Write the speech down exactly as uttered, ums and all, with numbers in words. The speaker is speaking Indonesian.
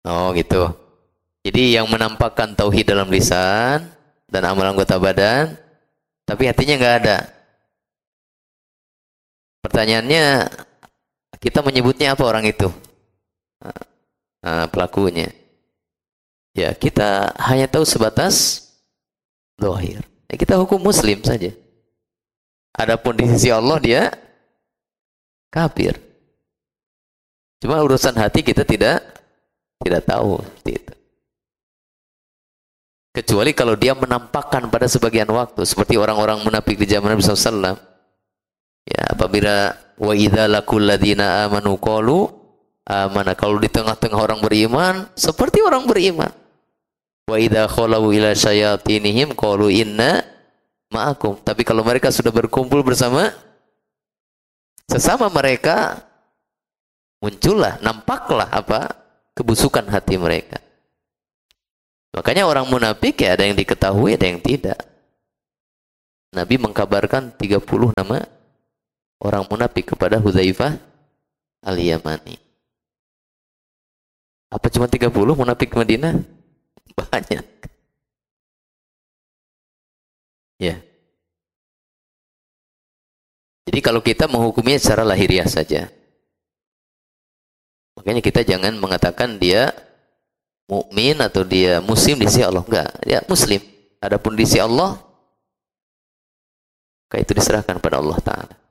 Oh gitu. Jadi yang menampakkan tauhid dalam lisan dan amalan anggota badan, tapi hatinya nggak ada. Pertanyaannya, kita menyebutnya apa orang itu? Nah, pelakunya. Ya, kita hanya tahu sebatas zahir. Ya, kita hukum muslim saja. Adapun di sisi Allah dia kafir. Cuma urusan hati kita tidak tidak tahu seperti itu. Kecuali kalau dia menampakkan pada sebagian waktu, seperti orang-orang munafik di zaman Nabi shallallahu alaihi wasallam. Ya, apabila wa idza laqul ladzina amanu qalu amana, kalau di tengah-tengah orang beriman seperti orang beriman. Wa idza khalu ila syayatinihim qalu inna ma'akum. Tapi kalau mereka sudah berkumpul bersama sesama mereka, muncullah, nampaklah apa? Kebusukan hati mereka. Makanya orang munafik ya ada yang diketahui, ada yang tidak. Nabi mengkabarkan tiga puluh nama orang munafik kepada Hudzaifah Al-Yamani. Apa cuma tiga puluh munafik Madinah? Banyak. Ya. Jadi kalau kita menghukumnya secara lahiriah saja. Makanya kita jangan mengatakan dia mukmin atau dia muslim di sisi Allah. Enggak, dia muslim. Adapun di sisi Allah, maka itu diserahkan pada Allah Ta'ala.